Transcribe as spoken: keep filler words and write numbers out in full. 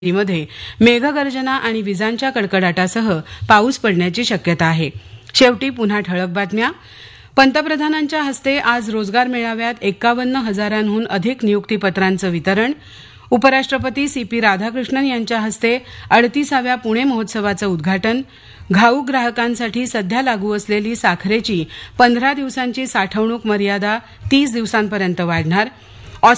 मध्ये मेघगर्जना आणि विजांच्या कडकडाटासह पाऊस पडण्याची शक्यता आहे. शेवटी पुन्हा ठळक बातम्या. पंतप्रधानांच्या हस्ते आज रोजगार मेळाव्यात एक्कावन्न हजारांहून अधिक नियुक्तीपत्रांचं वितरण. उपराष्ट्रपती सी पी राधाकृष्णन यांच्या हस्ते अडतीसाव्या पुणे महोत्सवाचं उद्घाटन. घाऊक ग्राहकांसाठी सध्या लागू असलेली साखरेची पंधरा दिवसांची साठवणूक मर्यादा तीस दिवसांपर्यंत वाढणार.